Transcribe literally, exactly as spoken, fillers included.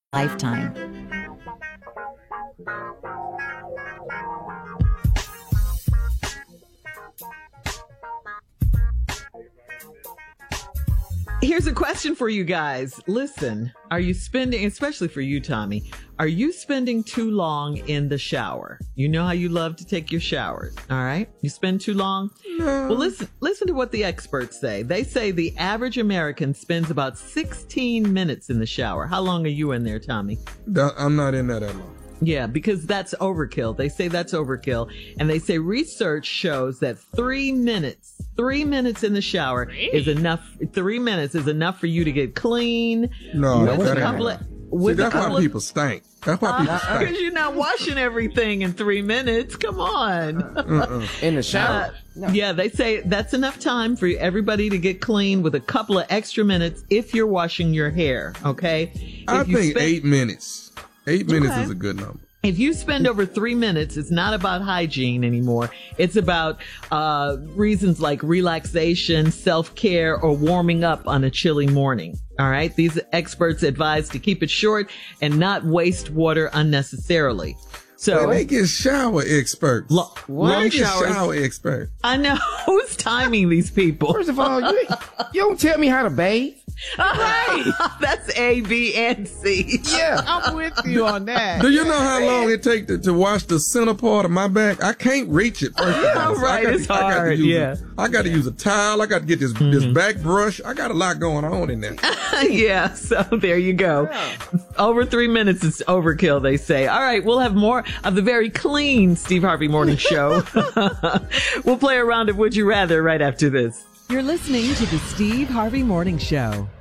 lifetime. Here's a question for you guys. Listen, are you spending, especially for you, Tommy, are you spending too long in the shower? You know how you love to take your showers, all right? You spend too long? No. Well, listen, listen to what the experts say. They say the average American spends about sixteen minutes in the shower. How long are you in there, Tommy? I'm not in there that long. Yeah, because that's overkill. They say that's overkill. And they say research shows that three minutes, three minutes in the shower three? is enough. Three minutes is enough for you to get clean. No, with that a couple of, with See, that's why of, people stink. That's why people uh, stink. Because you're not washing everything in three minutes. Come on. Uh-uh. In the shower. Uh, no. Yeah, they say that's enough time for everybody to get clean with a couple of extra minutes if you're washing your hair. Okay. If I think spend, eight minutes. Eight minutes okay. is a good number. If you spend over three minutes, it's not about hygiene anymore. It's about uh, reasons like relaxation, self-care, or warming up on a chilly morning. All right. These experts advise to keep it short and not waste water unnecessarily. So well, they get shower experts. Lo- long showers. Shower experts. I know. Who's timing these people? First of all, you, you don't tell me how to bathe. Right. That's A, B, and C. Yeah, I'm with you on that. Do you know how long it takes to, to wash the center part of my back? I can't reach it. First yeah, of all. right. So it's to, hard. I yeah. A, I got to use a towel. I got to get this mm-hmm. this back brush. I got a lot going on in there. Yeah. So there you go. Yeah. Over three minutes is overkill, they say. All right. We'll have more of the very clean Steve Harvey Morning Show. We'll play a round of Would You Rather right after this. You're listening to the Steve Harvey Morning Show.